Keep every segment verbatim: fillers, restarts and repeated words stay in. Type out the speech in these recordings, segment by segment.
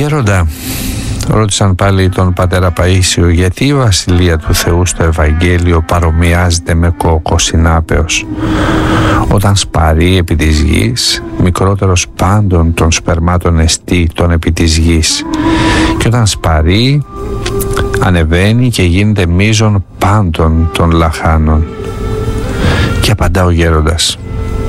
Γέροντα, ρώτησαν πάλι τον πατέρα Παΐσιο, γιατί η Βασιλεία του Θεού στο Ευαγγέλιο παρομοιάζεται με κόκκο συνάπεως, όταν σπαρεί επί της γης, μικρότερος πάντων των σπερμάτων εστί των επί της γης, και όταν σπαρεί ανεβαίνει και γίνεται μείζον πάντων των λαχάνων. Και απαντά ο γέροντας: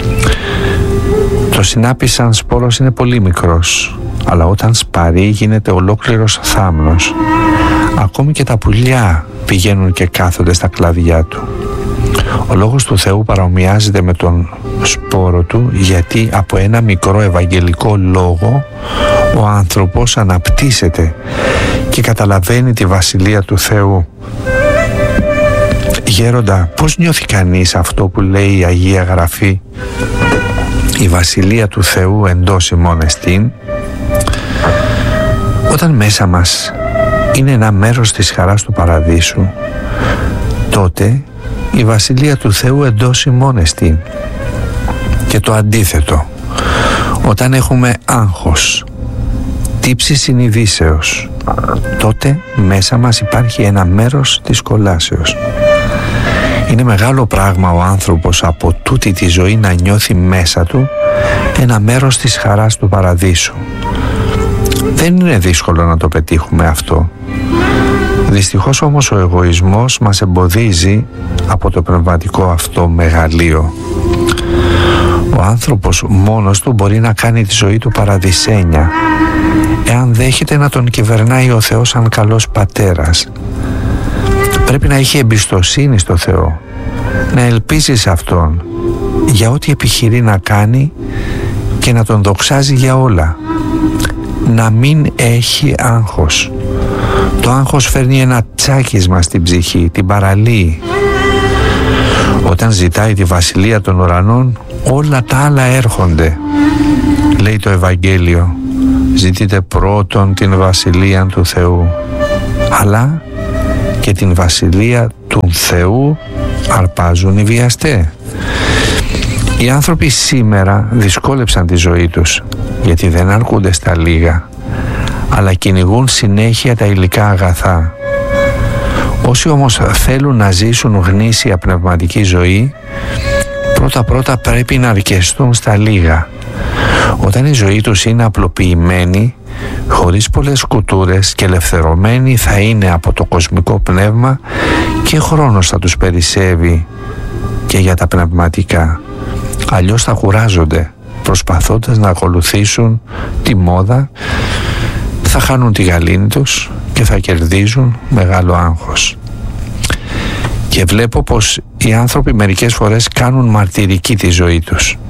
το συνάπι σαν σπόρος είναι πολύ μικρός, αλλά όταν σπαρεί γίνεται ολόκληρος θάμνος. Ακόμη και τα πουλιά πηγαίνουν και κάθονται στα κλαδιά του. Ο Λόγος του Θεού παρομοιάζεται με τον σπόρο του, γιατί από ένα μικρό ευαγγελικό λόγο ο άνθρωπος αναπτύσσεται και καταλαβαίνει τη Βασιλεία του Θεού. Γέροντα, πώς νιώθει κανείς αυτό που λέει η Αγία Γραφή, η Βασιλεία του Θεού εντός ημών εστίν? Όταν μέσα μας είναι ένα μέρος της χαράς του παραδείσου, τότε η Βασιλεία του Θεού εντός ημών εστίν. Και το αντίθετο, όταν έχουμε άγχος, τύψη συνειδήσεως, τότε μέσα μας υπάρχει ένα μέρος της κολάσεως. Είναι μεγάλο πράγμα ο άνθρωπος από τούτη τη ζωή να νιώθει μέσα του ένα μέρος της χαράς του παραδείσου. Δεν είναι δύσκολο να το πετύχουμε αυτό. Δυστυχώς όμως ο εγωισμός μας εμποδίζει από το πνευματικό αυτό μεγαλείο. Ο άνθρωπος μόνος του μπορεί να κάνει τη ζωή του παραδεισένια, εάν δέχεται να τον κυβερνάει ο Θεός σαν καλός πατέρας. Πρέπει να έχει εμπιστοσύνη στο Θεό, να ελπίζει σε Αυτόν για ό,τι επιχειρεί να κάνει και να τον δοξάζει για όλα. Να μην έχει άγχος. Το άγχος φέρνει ένα τσάκισμα στην ψυχή, την παραλύει. Όταν ζητάει τη Βασιλεία των Ουρανών, όλα τα άλλα έρχονται. Λέει το Ευαγγέλιο: ζητείτε πρώτον την Βασιλεία του Θεού, αλλά και την Βασιλεία του Θεού αρπάζουν οι βιαστέ. Οι άνθρωποι σήμερα δυσκόλεψαν τη ζωή τους, γιατί δεν αρκούνται στα λίγα, αλλά κυνηγούν συνέχεια τα υλικά αγαθά. Όσοι όμως θέλουν να ζήσουν γνήσια πνευματική ζωή, πρώτα-πρώτα πρέπει να αρκεστούν στα λίγα. Όταν η ζωή τους είναι απλοποιημένη, χωρίς πολλές κουτούρες και ελευθερωμένη θα είναι από το κοσμικό πνεύμα, και χρόνος θα τους περισσεύει και για τα πνευματικά. Αλλιώς θα κουράζονται προσπαθώντας να ακολουθήσουν τη μόδα, θα χάνουν τη γαλήνη τους και θα κερδίζουν μεγάλο άγχος. Και βλέπω πως οι άνθρωποι μερικές φορές κάνουν μαρτυρική τη ζωή τους.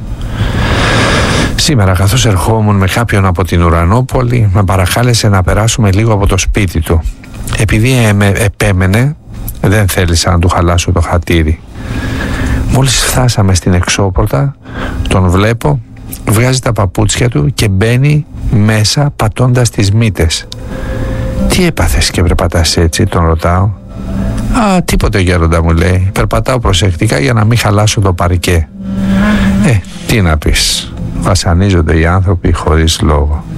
Σήμερα, καθώς ερχόμουν με κάποιον από την Ουρανόπολη, με παρακάλεσε να περάσουμε λίγο από το σπίτι του. Επειδή επέμενε, δεν θέλησα να του χαλάσω το χατήρι. Μόλις φτάσαμε στην εξώπορτα, τον βλέπω, βγάζει τα παπούτσια του και μπαίνει μέσα πατώντας τις μύτες. «Τι έπαθες και περπατάς έτσι?» τον ρωτάω. «Α, τίποτε γέροντα», μου λέει. «Περπατάω προσεκτικά για να μην χαλάσω το παρκέ». Ε, τι να πεις, βασανίζονται οι άνθρωποι χωρίς λόγο.